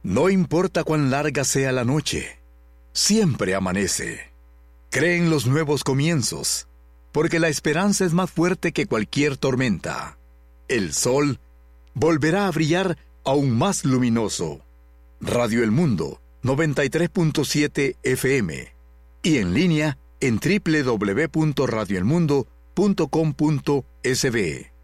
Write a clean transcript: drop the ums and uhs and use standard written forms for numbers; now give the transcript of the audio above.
No importa cuán larga sea la noche, siempre amanece. Cree en los nuevos comienzos, porque la esperanza es más fuerte que cualquier tormenta. El sol volverá a brillar aún más luminoso. Radio El Mundo 93.7 FM y en línea en www.radioelmundo.com.sb.